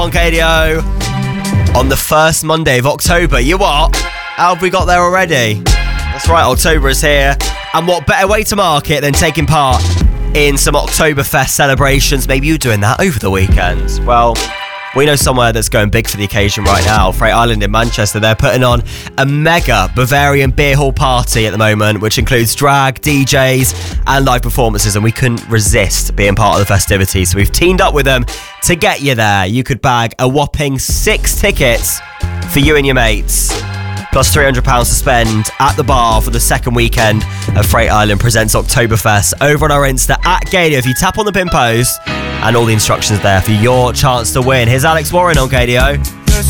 On KDO on the first Monday of October. You what? How have we got there already? That's right, October is here. And what better way to mark it than taking part in some Oktoberfest celebrations? Maybe you're doing that over the weekend. Well, we know somewhere that's going big for the occasion right now. Freight Island in Manchester. They're putting on a mega Bavarian beer hall party at the moment, which includes drag, DJs and live performances, and we couldn't resist being part of the festivities. So we've teamed up with them to get you there. You could bag a whopping 6 tickets for you and your mates, plus £300 to spend at the bar for the second weekend of Freight Island presents Oktoberfest over on our Insta at KDO. If you tap on the pin post, and all the instructions there for your chance to win. Here's Alex Warren on KDO.